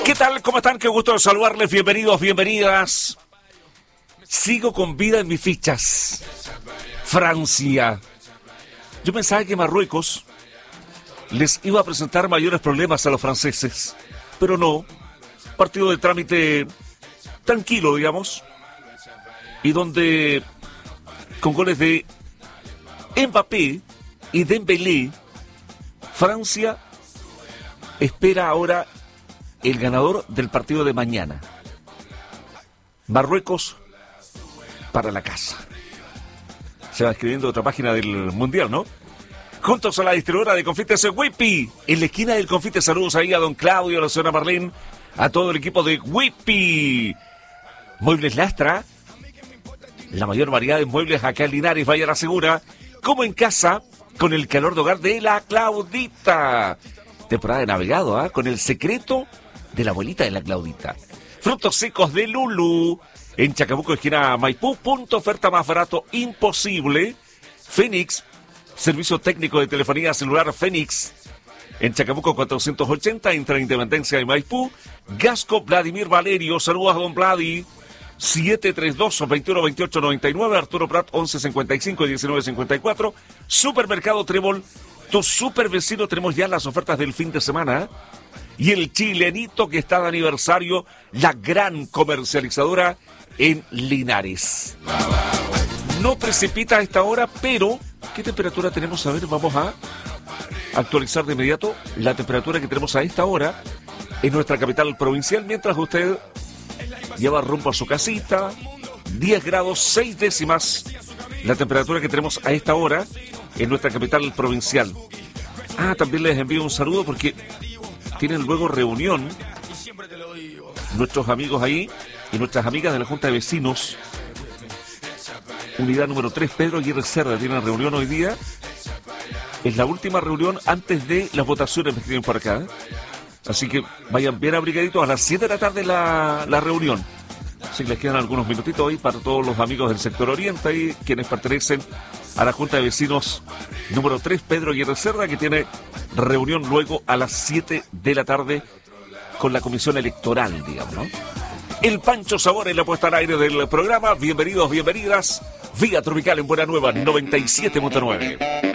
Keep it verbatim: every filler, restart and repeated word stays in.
¿Qué tal? ¿Cómo están? Qué gusto saludarles. Bienvenidos, bienvenidas. Sigo con vida en mis fichas. Francia. Yo pensaba que Marruecos les iba a presentar mayores problemas a los franceses, pero no. Partido de trámite tranquilo, digamos, y donde con goles de Mbappé y Dembélé, Francia espera ahora el ganador del partido de mañana. Marruecos para la casa. Se va escribiendo otra página del Mundial, ¿no? Juntos a la distribuidora de confites Whippy. En la esquina del confite, saludos ahí a don Claudio, a la señora Marlene, a todo el equipo de Whippy. Muebles Lastra. La mayor variedad de muebles acá en Linares, vaya a la segura. Como en casa, con el calor de hogar de la Claudita. Temporada de navegado, ¿ah? ¿eh? Con el secreto de la abuelita de la Claudita. Frutos secos de Lulu. En Chacabuco, esquina Maipú. Punto oferta más barato imposible. Fénix. Servicio técnico de telefonía celular Fénix. En Chacabuco cuatrocientos ochenta, entre Independencia y Maipú. Gasco Vladimir Valerio. Saludos a don Vladi. siete tres dos, veintiuno veintiocho noventa y nueve. Arturo Prat, once cincuenta y cinco, diecinueve cincuenta y cuatro. Supermercado Trébol. Tu super vecino. Tenemos ya las ofertas del fin de semana. Y el chilenito que está de aniversario, la gran comercializadora en Linares. No precipita a esta hora, pero ¿qué temperatura tenemos? A ver, vamos a actualizar de inmediato la temperatura que tenemos a esta hora en nuestra capital provincial, mientras usted lleva rumbo a su casita. Diez grados, seis décimas la temperatura que tenemos a esta hora en nuestra capital provincial. Ah, también les envío un saludo porque tienen luego reunión nuestros amigos ahí y nuestras amigas de la Junta de Vecinos, unidad número tres, Pedro Aguirre Cerda. Tienen reunión hoy día. Es la última reunión antes de las votaciones que tienen por acá, ¿eh? Así que vayan bien abrigaditos. A las siete de la tarde la, la reunión. Así que les quedan algunos minutitos ahí para todos los amigos del sector oriente y quienes pertenecen a la Junta de Vecinos número tres, Pedro Aguirre Cerda, que tiene reunión luego a las siete de la tarde con la comisión electoral, digamos, ¿no? El Pancho Sabor en la puesta al aire del programa. Bienvenidos, bienvenidas. Vía Tropical en Buena Nueva, noventa y siete punto nueve.